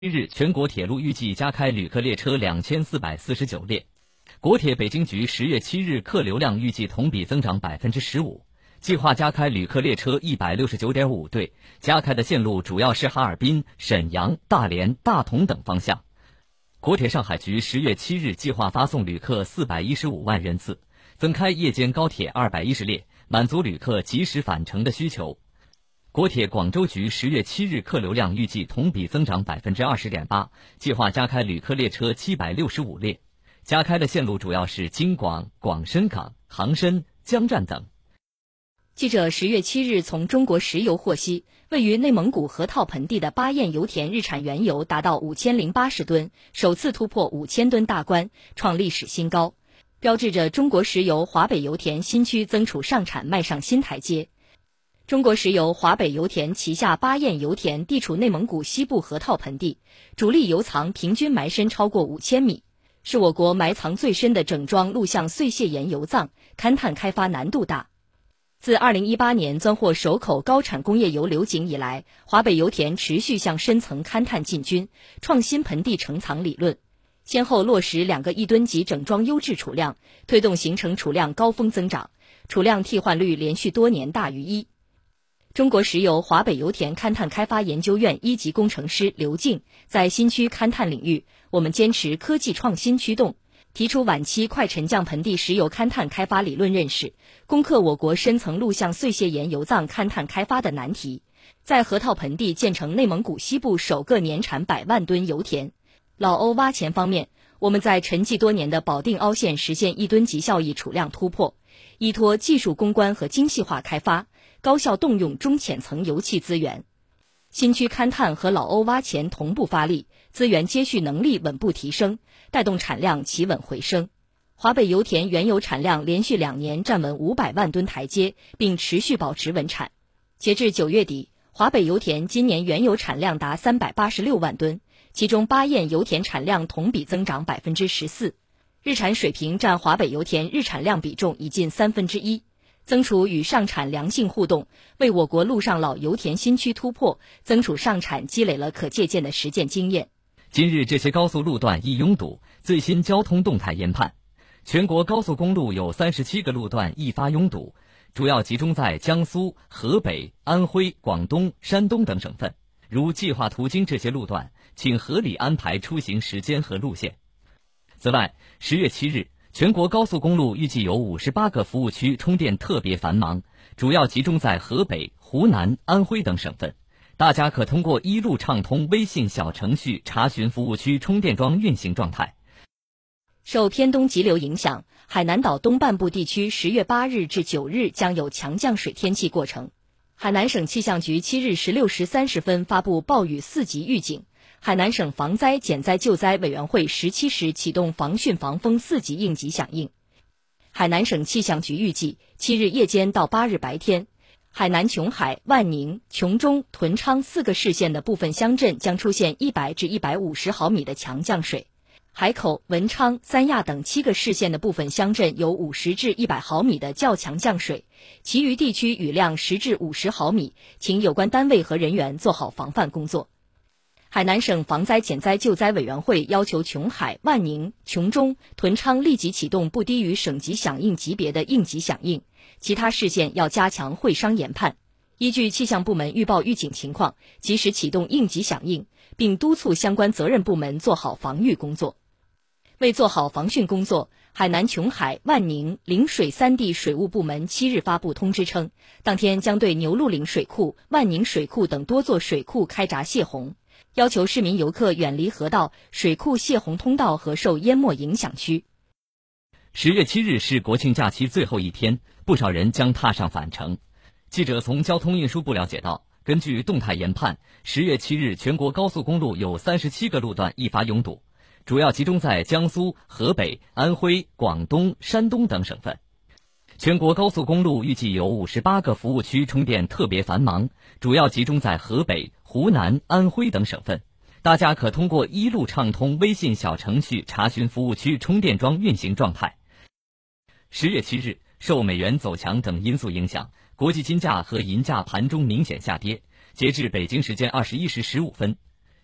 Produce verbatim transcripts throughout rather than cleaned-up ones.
今日，全国铁路预计加开旅客列车两千四百四十九列。国铁北京局十月七日客流量预计同比增长百分之十五，计划加开旅客列车一百六十九点五对，加开的线路主要是哈尔滨、沈阳、大连、大同等方向。国铁上海局十月七日计划发送旅客四百一十五万人次，增开夜间高铁二百一十列，满足旅客及时返程的需求。国铁广州局十月七日客流量预计同比增长百分之二十点八，计划加开旅客列车七百六十五列，加开的线路主要是京广、广深港、杭深、江站等。 记者十月七日从中国石油获悉，位于内蒙古河套盆地的巴彦油田日产原油达到五千零八十吨，首次突破五千吨大关，创历史新高，标志着中国石油华北油田新区增储上产迈上新台阶。中国石油华北油田旗下巴彦油田地处内蒙古西部河套盆地，主力油藏平均埋深超过五千米，是我国埋藏最深的整桩陆相碎屑岩油藏，勘探开发难度大。自二零一八年钻获首口高产工业油流井以来，华北油田持续向深层勘探进军，创新盆地成藏理论，先后落实两个亿吨级整桩优质储量，推动形成储量高峰增长，储量替换率连续多年大于一。中国石油华北油田勘探开发研究院一级工程师刘静在新区勘探领域，我们坚持科技创新驱动，提出晚期快沉降盆地石油勘探开发理论认识，攻克我国深层陆相碎屑岩油藏勘探开发的难题，在河套盆地建成内蒙古西部首个年产百万吨油田。老欧挖潜方面，我们在沉寂多年的保定凹陷实现一吨级效益储量突破，依托技术攻关和精细化开发，高效动用中浅层油气资源。新区勘探和老欧挖潜同步发力，资源接续能力稳步提升，带动产量企稳回升。华北油田原油产量连续两年站稳五百万吨台阶，并持续保持稳产。截至九月底，华北油田今年原油产量达三百八十六万吨，其中巴彦油田产量同比增长百分之十四，日产水平占华北油田日产量比重已近三分之一。增储与上产良性互动，为我国陆上老油田新区突破增储上产积累了可借鉴的实践经验。 今日这些高速路段易拥堵，最新交通动态研判。全国高速公路有三十七个路段易发拥堵，主要集中在江苏、河北、安徽、广东、山东等省份。如计划途经这些路段，请合理安排出行时间和路线。此外，十月七日，全国高速公路预计有五十八个服务区充电特别繁忙，主要集中在河北、湖南、安徽等省份。大家可通过一路畅通微信小程序查询服务区充电桩运行状态。 受偏东急流影响，海南岛东半部地区十月八日至九日将有强降水天气过程。海南省气象局七日十六时三十分发布暴雨四级预警。海南省防灾减灾救灾委员会十七时启动防汛防风四级应急响应。海南省气象局预计，七日夜间到八日白天，海南琼海、万宁、琼中、屯昌四个市县的部分乡镇将出现一百至一百五十毫米的强降水，海口、文昌、三亚等七个市县的部分乡镇有五十至一百毫米的较强降水，其余地区雨量十至五十毫米，请有关单位和人员做好防范工作。海南省防灾减灾救灾委员会要求琼海、万宁、琼中、屯昌立即启动不低于省级响应级别的应急响应，其他市县要加强会商研判，依据气象部门预报预警情况，及时启动应急响应，并督促相关责任部门做好防御工作。为做好防汛工作，海南琼海、万宁、陵水三地水务部门七日发布通知称，当天将对牛鹿岭水库、万宁水库等多座水库开闸泄洪，要求市民游客远离河道、水库泄洪通道和受淹没影响区。 十月七日是国庆假期最后一天，不少人将踏上返程。记者从交通运输部了解到，根据动态研判，十月七日全国高速公路有三十七个路段易发拥堵，主要集中在江苏、河北、安徽、广东、山东等省份。全国高速公路预计有五十八个服务区充电特别繁忙，主要集中在河北、湖南、安徽等省份。大家可通过一路畅通微信小程序查询服务区充电桩运行状态。十月七日，受美元走强等因素影响，国际金价和银价盘中明显下跌。截至北京时间二十一时十五分，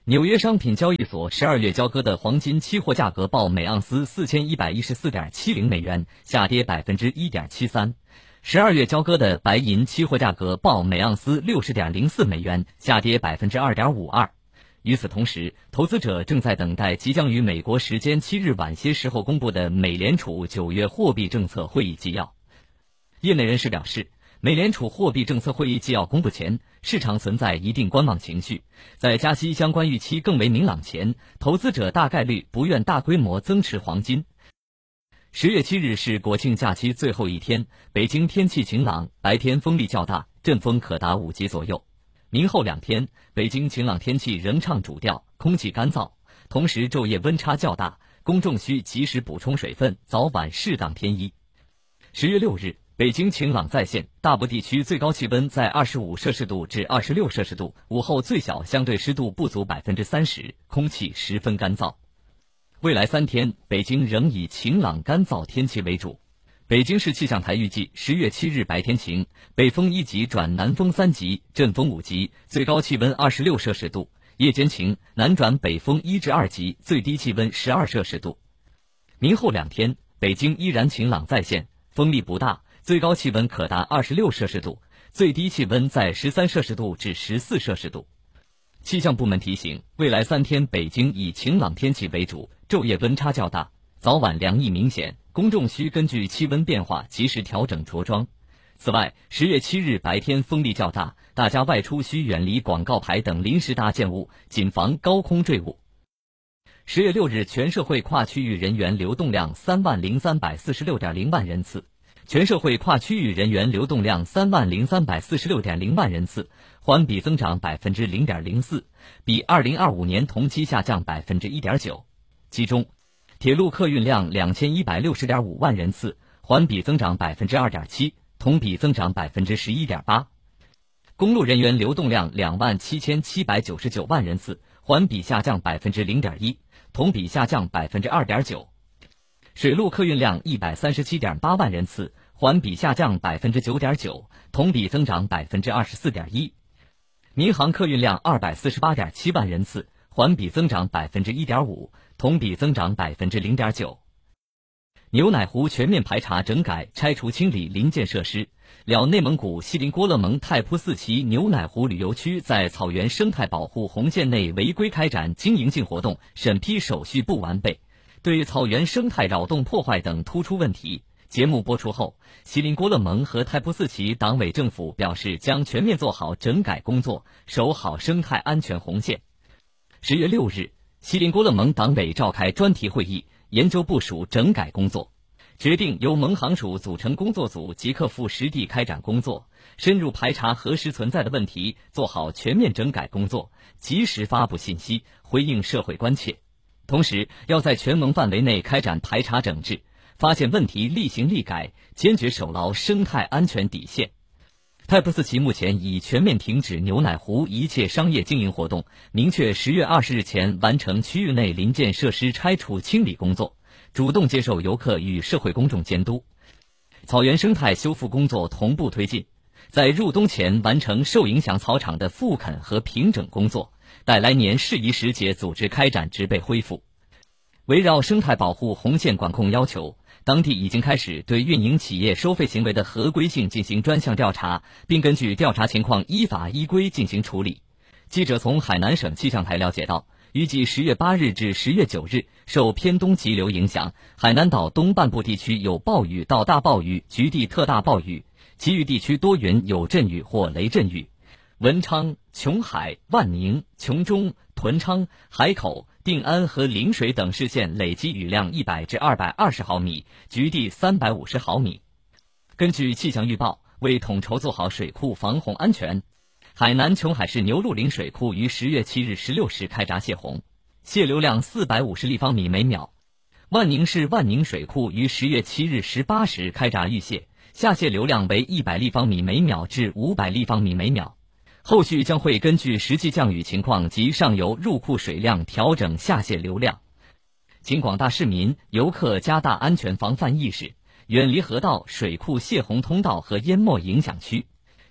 纽约商品交易所十二月交割的黄金期货价格报每盎司四千一百一十四点七零美元，下跌百分之一点七三。十二月交割的白银期货价格报每盎司六十点零四美元，下跌百分之二点五二。与此同时，投资者正在等待即将于美国时间七日晚些时候公布的美联储九月货币政策会议纪要。业内人士表示，美联储货币政策会议纪要公布前，市场存在一定观望情绪，在加息相关预期更为明朗前，投资者大概率不愿大规模增持黄金。十月七日是国庆假期最后一天，北京天气晴朗，白天风力较大，阵风可达五级左右。明后两天，北京晴朗天气仍唱主调，空气干燥，同时昼夜温差较大，公众需及时补充水分，早晚适当添衣。十月六日，北京晴朗再现，大部地区最高气温在二十五摄氏度至二十六摄氏度，午后最小相对湿度不足百分之三十，空气十分干燥。未来三天，北京仍以晴朗干燥天气为主。北京市气象台预计，十月七日白天晴，北风一级转南风三级，阵风五级，最高气温二十六摄氏度；夜间晴，南转北风一至二级，最低气温十二摄氏度。明后两天，北京依然晴朗再现，风力不大，最高气温可达二十六摄氏度，最低气温在十三摄氏度至十四摄氏度。气象部门提醒，未来三天北京以晴朗天气为主，昼夜温差较大，早晚凉意明显，公众需根据气温变化及时调整着装。此外，十月七日白天风力较大，大家外出需远离广告牌等临时搭建物，谨防高空坠物。十月六日，全社会跨区域人员流动量三万零三百四十六点零万人次。全社会跨区域人员流动量三万零三百四十六点零万人次，环比增长百分之零点零四，比二零二五年同期下降百分之一点九。其中，铁路客运量两千一百六十点五万人次，环比增长百分之二点七，同比增长百分之十一点八。公路人员流动量两万七千七百九十九万人次，环比下降百分之零点一，同比下降百分之二点九。水路客运量一百三十七点八万人次，环比下降百分之九点九，同比增长百分之二十四点一。民航客运量二百四十八点七万人次，环比增长百分之一点五，同比增长百分之零点九。牛奶湖全面排查整改，拆除清理临建设施，了内蒙古锡林郭勒盟太仆寺旗牛奶湖旅游区在草原生态保护红线内违规开展经营性活动，审批手续不完备，对草原生态扰动破坏等突出问题。节目播出后，锡林郭勒盟和太仆寺旗党委政府表示将全面做好整改工作，守好生态安全红线。十月六日，锡林郭勒盟党委召开专题会议，研究部署整改工作，决定由盟航署组成工作组，即刻赴实地开展工作，深入排查核实存在的问题，做好全面整改工作，及时发布信息，回应社会关切。同时，要在全盟范围内开展排查整治，发现问题立行立改，坚决守牢生态安全底线。太仆寺旗目前已全面停止牛奶湖一切商业经营活动，明确十月二十日前完成区域内临建设施拆除清理工作，主动接受游客与社会公众监督。草原生态修复工作同步推进，在入冬前完成受影响草场的复垦和平整工作，待来年适宜时节组织开展植被恢复。围绕生态保护红线管控要求，当地已经开始对运营企业收费行为的合规性进行专项调查，并根据调查情况依法依规进行处理。记者从海南省气象台了解到，预计十月八日至十月九日，受偏东急流影响，海南岛东半部地区有暴雨到大暴雨，局地特大暴雨，其余地区多云有阵雨或雷阵雨。文昌、琼海、万宁、琼中、屯昌、海口、定安和陵水等市县累计雨量一百至二百二十毫米，局地三百五十毫米。根据气象预报，为统筹做好水库防洪安全，海南琼海市牛鹿岭水库于十月七日十六时开闸泄洪，泄流量四百五十立方米每秒。万宁市万宁水库于十月七日十八时开闸预泄，下泄流量为一百立方米每秒至五百立方米每秒。后续将会根据实际降雨情况及上游入库水量调整下泄流量。请广大市民、游客加大安全防范意识，远离河道、水库泄洪通道和淹没影响区，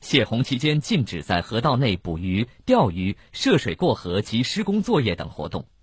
泄洪期间禁止在河道内捕鱼、钓鱼、涉水过河及施工作业等活动。